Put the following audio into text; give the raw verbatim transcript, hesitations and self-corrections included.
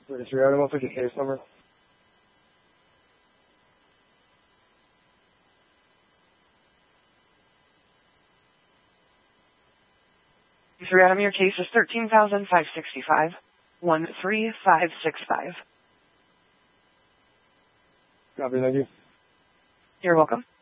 thirty-three item, I'll take your case number. thirty-three item, your case is thirteen thousand five hundred sixty-five. one three five six five. Copy, thank you. You're welcome.